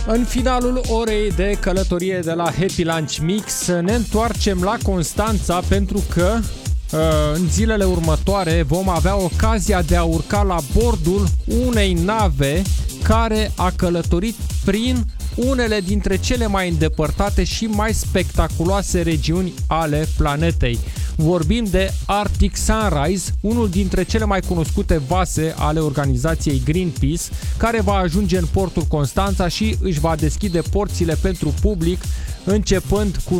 În finalul orei de călătorie de la Happy Lunch Mix ne întoarcem la Constanța pentru că în zilele următoare vom avea ocazia de a urca la bordul unei nave care a călătorit prin unele dintre cele mai îndepărtate și mai spectaculoase regiuni ale planetei. Vorbim de Arctic Sunrise, unul dintre cele mai cunoscute vase ale organizației Greenpeace, care va ajunge în portul Constanța și își va deschide porțile pentru public începând cu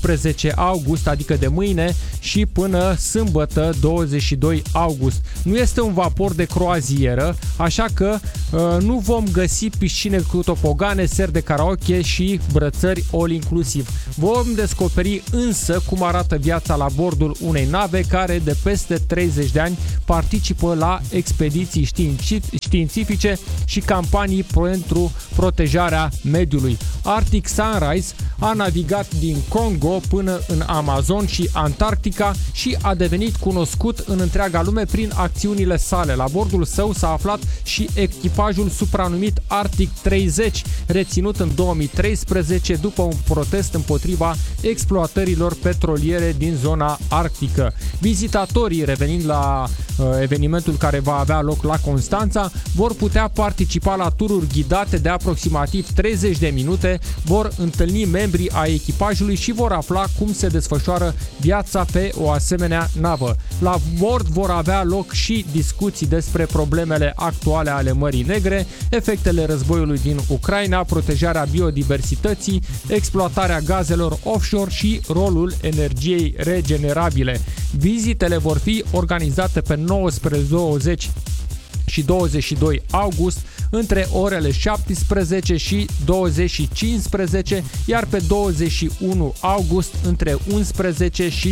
19 august, adică de mâine, și până sâmbătă 22 august. Nu este un vapor de croazieră, așa că nu vom găsi piscine cu topogane, seri de karaoke și brățări all inclusiv. Vom descoperi însă cum arată viața la bordul unei nave care de peste 30 de ani participă la expediții științifice și campanii pentru protejarea mediului. Arctic Sunrise a navigat din Congo până în Amazon și Antarctica și a devenit cunoscut în întreaga lume prin acțiunile sale. La bordul său s-a aflat și echipajul supranumit Arctic 30, reținut în 2013 după un protest împotriva exploatărilor petroliere din zona arctică. Vizitatorii, revenind la evenimentul care va avea loc la Constanța, vor putea participa la tururi ghidate de aproximativ 30 de minute, vor întâlni membrii ai echipajului și vor afla cum se desfășoară viața pe o asemenea navă. La bord vor avea loc și discuții despre problemele actuale ale Mării Negre, efectele războiului din Ucraina, protejarea biodiversității, exploatarea gazelor offshore și rolul energiei regenerabile. Vizitele vor fi organizate pe 19, 20 și 22 august între orele 17 și 20 și 15, iar pe 21 august între 11 și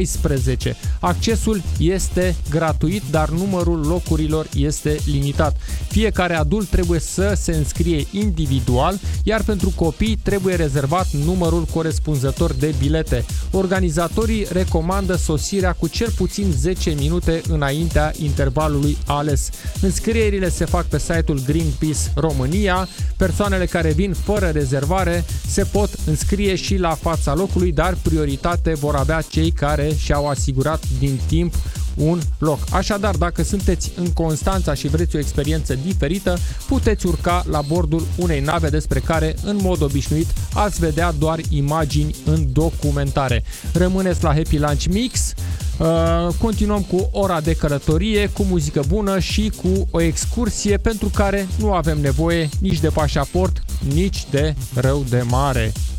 14. Accesul este gratuit, dar numărul locurilor este limitat. Fiecare adult trebuie să se înscrie individual, iar pentru copii trebuie rezervat numărul corespunzător de bilete. Organizatorii recomandă sosirea cu cel puțin 10 minute înaintea intervalului ales. Înscrierile se fac pe site-ul Greenpeace România. Persoanele care vin fără rezervare se pot înscrie și la fața locului, dar prioritate vor avea cei care și-au asigurat din timp un loc. Așadar, dacă sunteți în Constanța și vreți o experiență diferită, puteți urca la bordul unei nave despre care, în mod obișnuit, ați vedea doar imagini în documentare. Rămâneți la Happy Lunch Mix. Continuăm cu ora de călătorie, cu muzică bună și cu o excursie pentru care nu avem nevoie nici de pașaport, nici de rău de mare.